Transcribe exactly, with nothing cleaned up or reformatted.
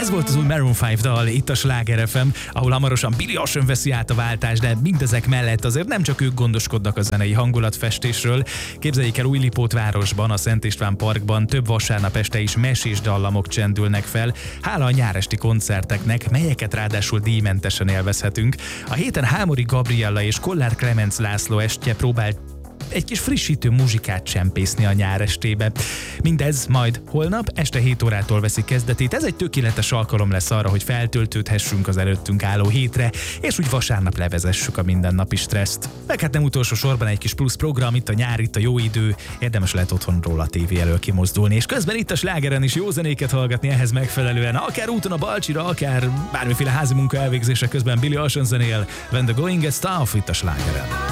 Ez volt az új Maroon öt dal itt a Sláger ef em, ahol hamarosan Billy Ocean veszi át a váltást, de mindezek mellett azért nem csak ők gondoskodnak a zenei hangulatfestésről. Képzeljék el, Újlipótvárosban, a Szent István Parkban több vasárnap este is mesés dallamok csendülnek fel, hála a nyáresti koncerteknek, melyeket ráadásul díjmentesen élvezhetünk. A héten Hámori Gabriella és Kollár Klemenc László estje próbált egy kis frissítő muzsikát csempészni a nyárestébe. Mindez majd holnap este hét órától veszi kezdetét. Ez egy tökéletes alkalom lesz arra, hogy feltöltődhessünk az előttünk álló hétre, és úgy vasárnap levezessük a mindennapi stresszt. Meg hát nem utolsó sorban egy kis plusz program, itt a nyár, itt a jó idő, érdemes lehet otthonról a tévé elől kimozdulni, és közben itt a Slágeren is jó zenéket hallgatni ehhez megfelelően, akár úton a Balcsira, akár bármiféle házi munka elvégzése közben Billy Ocean zenél, When the Going Gets Tough itt a Slágeren.